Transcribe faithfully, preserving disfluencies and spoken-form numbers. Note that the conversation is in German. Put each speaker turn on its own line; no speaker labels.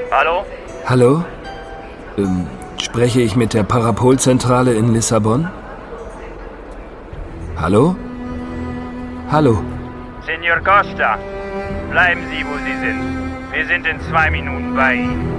Hallo?
Hallo? Ähm, spreche ich mit der Parapol-Zentrale in Lissabon? Hallo? Hallo?
Senor Costa, bleiben Sie, wo Sie sind. Wir sind in zwei Minuten bei Ihnen.